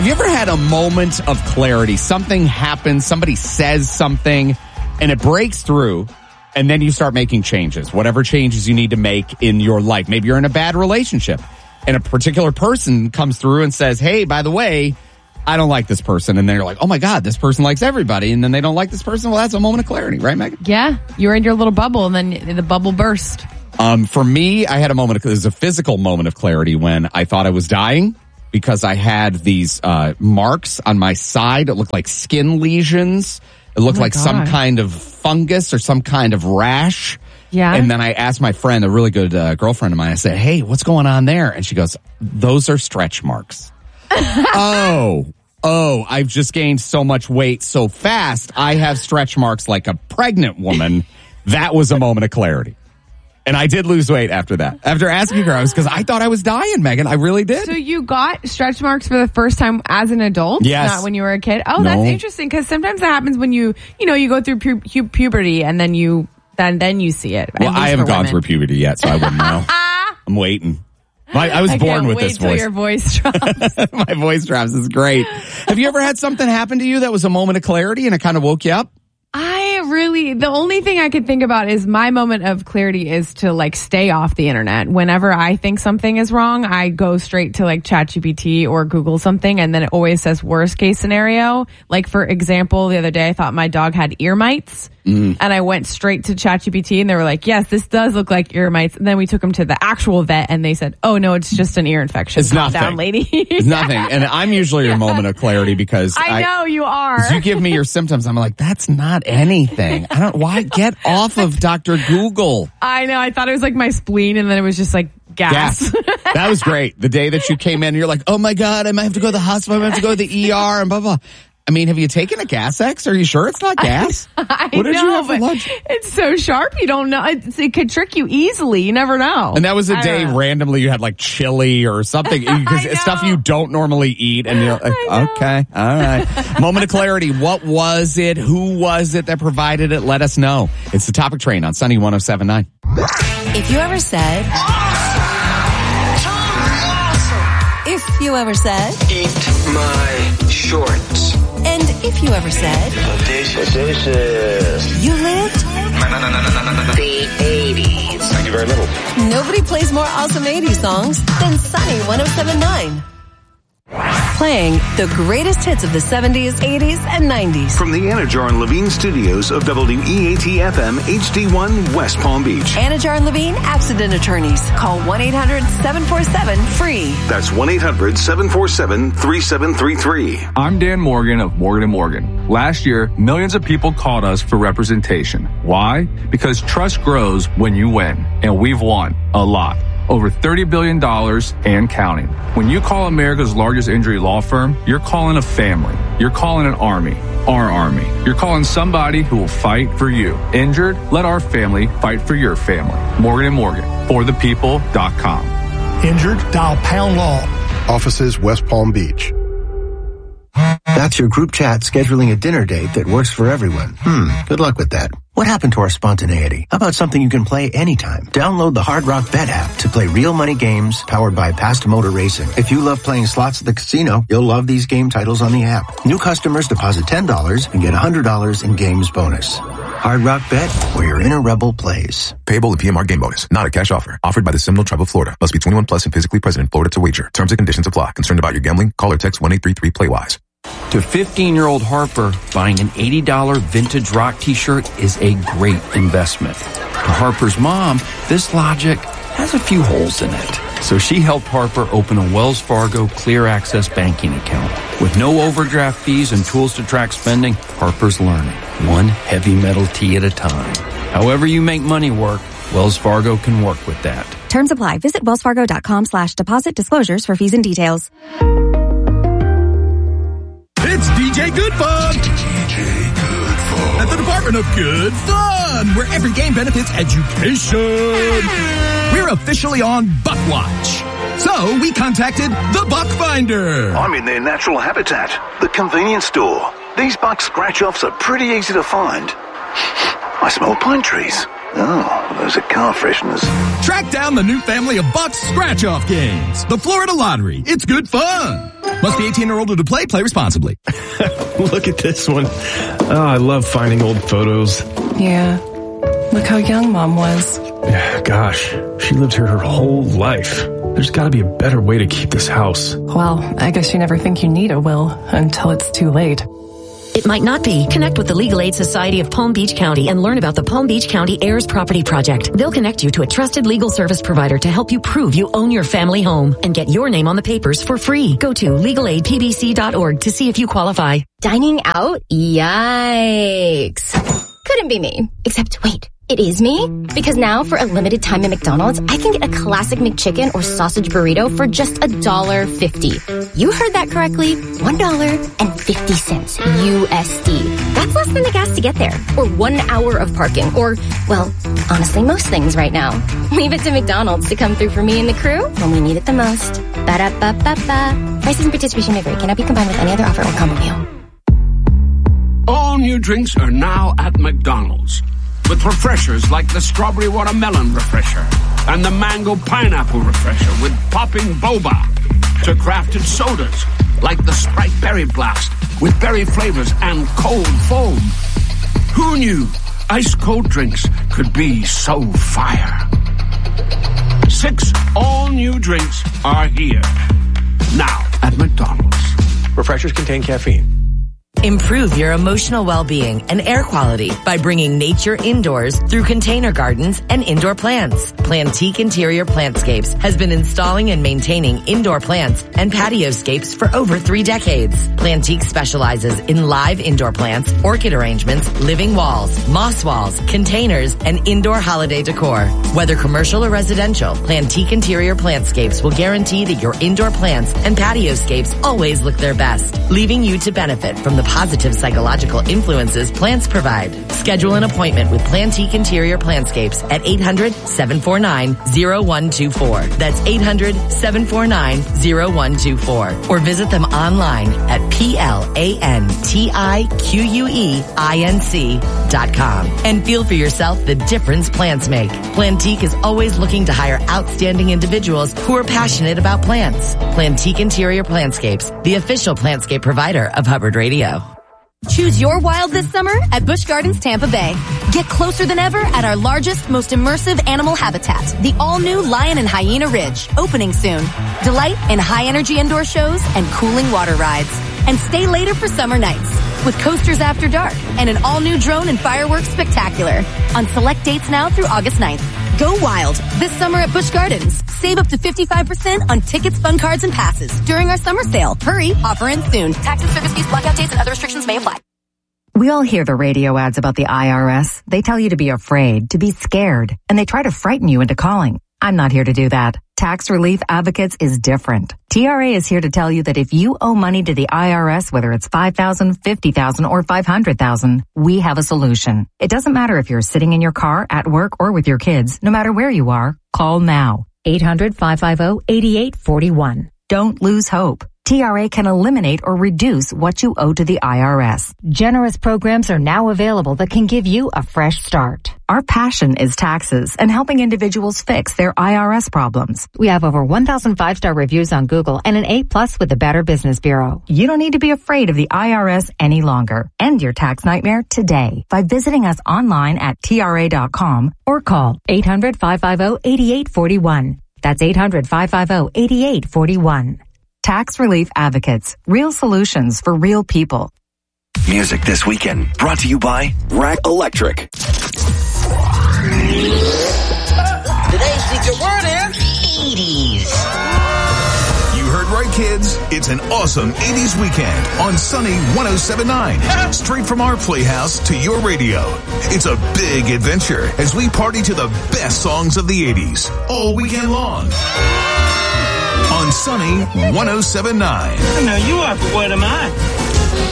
you ever had a moment of clarity? Something happens, somebody says something, and it breaks through, and then you start making changes, whatever changes you need to make in your life. Maybe you're in a bad relationship, and a particular person comes through and says, hey, by the way, I don't like this person. And then you're like, oh, my God, this person likes everybody. And then they don't like this person. Well, that's a moment of clarity, right, Megan? Yeah, you're in your little bubble, and then the bubble burst. For me, I had it was a physical moment of clarity when I thought I was dying. Because I had these marks on my side. It looked like skin lesions. It looked like some kind of fungus or some kind of rash. Yeah. And then I asked my friend, a really good girlfriend of mine, I said, hey, what's going on there? And she goes, those are stretch marks. Oh, I've just gained so much weight so fast. I have stretch marks like a pregnant woman. That was a moment of clarity. And I did lose weight after that. After asking her, because I thought I was dying, Megan. I really did. So you got stretch marks for the first time as an adult? Yes. Not when you were a kid? Oh, that's interesting, because sometimes that happens when you go through puberty and then you see it. Well, I haven't gone through puberty yet, so I wouldn't know. I'm waiting. I was born with this voice. Your voice drops. My voice drops. It's great. Have you ever had something happen to you that was a moment of clarity and it kind of woke you up? The only thing I could think about is my moment of clarity is to stay off the internet. Whenever I think something is wrong, I go straight to ChatGPT or Google something, and then it always says worst case scenario. For example, the other day I thought my dog had ear mites. And I went straight to ChatGPT and they were like, yes, this does look like ear mites. And then we took him to the actual vet and they said, oh no, it's just an ear infection. It's nothing. Calm down, lady. It's nothing. And I'm usually your moment of clarity because I know you are. You give me your symptoms. I'm like, that's not anything. Why get off of Dr. Google? I know. I thought it was my spleen and then it was just gas. That was great. The day that you came in and you're like, oh my God, I might have to go to the hospital. I might have to go to the ER and blah, blah. I mean, have you taken a Gas X? Are you sure it's not gas? What did you have for lunch? It's so sharp. You don't know. It could trick you easily. You never know. And that was a day randomly you had chili or something. Stuff you don't normally eat. And you're like, okay, all right. Moment of clarity. What was it? Who was it that provided it? Let us know. It's the Topic Train on Sunny 107.9. If you ever said... If you ever said... Eat my shorts. And if you ever said... Audacious. You lived... The 80s. Thank you very little. Nobody plays more awesome 80s songs than Sunny 107.9. Playing the greatest hits of the 70s, 80s, and 90s. From the Anajar and Levine studios of WEAT-FM HD1 West Palm Beach. Anajar and Levine Accident Attorneys. Call 1-800-747-FREE. That's 1-800-747-3733. I'm Dan Morgan of Morgan & Morgan. Last year, millions of people called us for representation. Why? Because trust grows when you win. And we've won a lot. Over $30 billion and counting. When you call America's largest injury law firm, you're calling a family. You're calling an army. Our army. You're calling somebody who will fight for you. Injured? Let our family fight for your family. Morgan & Morgan. ForThePeople.com. Injured? Dial Pound Law. Offices West Palm Beach. That's your group chat scheduling a dinner date that works for everyone. Good luck with that. What happened to our spontaneity? How about something you can play anytime? Download the Hard Rock Bet app to play real money games powered by Past Motor Racing. If you love playing slots at the casino, you'll love these game titles on the app. New customers deposit $10 and get $100 in games bonus. Hard Rock Bet, where your inner rebel plays. Payable in PMR game bonus, not a cash offer. Offered by the Seminole Tribe of Florida. Must be 21 plus and physically present in Florida to wager. Terms and conditions apply. Concerned about your gambling? Call or text 1-833-PLAY-WISE. To 15-year-old Harper, buying an $80 vintage rock t-shirt is a great investment. To Harper's mom, this logic has a few holes in it. So she helped Harper open a Wells Fargo Clear Access banking account. With no overdraft fees and tools to track spending, Harper's learning, one heavy metal tee at a time. However you make money work, Wells Fargo can work with that. Terms apply. Visit wellsfargo.com/deposit disclosures for fees and details. It's DJ Good Fun! DJ Good Fun. At the Department of Good Fun, where every game benefits education. We're officially on Buck Watch. So we contacted the Buck Finder. I'm in their natural habitat, the convenience store. These buck scratch-offs are pretty easy to find. I smell pine trees. Oh, those are car fresheners. Track down the new family of Buck's scratch-off games. The Florida Lottery. It's good fun. Must be 18 or older to play. Play responsibly. Look at this one. Oh, I love finding old photos. Yeah. Look how young Mom was. Gosh, she lived here her whole life. There's got to be a better way to keep this house. Well, I guess you never think you need a will until it's too late. It might not be. Connect with the Legal Aid Society of Palm Beach County and learn about the Palm Beach County Heirs Property Project. They'll connect you to a trusted legal service provider to help you prove you own your family home and get your name on the papers for free. Go to legalaidpbc.org to see if you qualify. Dining out? Yikes. Couldn't be me. Except, wait. It is me? Because now, for a limited time at McDonald's, I can get a classic McChicken or sausage burrito for just $1.50. You heard that correctly. $1.50 USD. That's less than the gas to get there. Or 1 hour of parking. Or, well, honestly, most things right now. Leave it to McDonald's to come through for me and the crew when we need it the most. Ba-da-ba-ba-ba. Prices and participation may vary. Cannot be combined with any other offer or combo meal. All new drinks are now at McDonald's. With refreshers like the Strawberry Watermelon Refresher and the Mango Pineapple Refresher with popping boba, to crafted sodas like the Sprite Berry Blast with berry flavors and cold foam. Who knew ice-cold drinks could be so fire? 6 all-new drinks are here now at McDonald's. Refreshers contain caffeine. Improve your emotional well-being and air quality by bringing nature indoors through container gardens and indoor plants. Plantique Interior Plantscapes has been installing and maintaining indoor plants and patioscapes for over 3 decades. Plantique specializes in live indoor plants, orchid arrangements, living walls, moss walls, containers, and indoor holiday decor. Whether commercial or residential, Plantique Interior Plantscapes will guarantee that your indoor plants and patioscapes always look their best, leaving you to benefit from the positive psychological influences plants provide. Schedule an appointment with Plantique Interior Plantscapes at 800-749-0124. That's 800-749-0124. Or visit them online at plantiqueinc.com and feel for yourself the difference plants make. Plantique is always looking to hire outstanding individuals who are passionate about plants. Plantique Interior Plantscapes, the official plantscape provider of Hubbard Radio. Choose your wild this summer at Busch Gardens Tampa Bay. Get closer than ever at our largest, most immersive animal habitat, the all-new Lion and Hyena Ridge, opening soon. Delight in high-energy indoor shows and cooling water rides. And stay later for summer nights with coasters after dark and an all-new drone and fireworks spectacular on select dates now through August 9th. Go wild this summer at Busch Gardens. Save up to 55% on tickets, fun cards, and passes during our summer sale. Hurry, offer ends soon. Tax and service fees, blackout dates, and other restrictions may apply. We all hear the radio ads about the IRS. They tell you to be afraid, to be scared, and they try to frighten you into calling. I'm not here to do that. Tax Relief Advocates is different. TRA is here to tell you that if you owe money to the IRS, whether it's $5,000, $50,000, or $500,000, we have a solution. It doesn't matter if you're sitting in your car, at work, or with your kids. No matter where you are, call now. 800-550-8841. Don't lose hope. TRA can eliminate or reduce what you owe to the IRS. Generous programs are now available that can give you a fresh start. Our passion is taxes and helping individuals fix their IRS problems. We have over 1,000 5-star reviews on Google and an A+ with the Better Business Bureau. You don't need to be afraid of the IRS any longer. End your tax nightmare today by visiting us online at TRA.com or call 800-550-8841. That's 800-550-8841. Tax Relief Advocates. Real solutions for real people. Music this weekend brought to you by Rack Electric. Today's secret word is 80s. You heard right, kids. It's an awesome 80s weekend on Sunny 107.9. Straight from our playhouse to your radio. It's a big adventure as we party to the best songs of the 80s all weekend long. On Sunny 107.9. Now you are, what am I?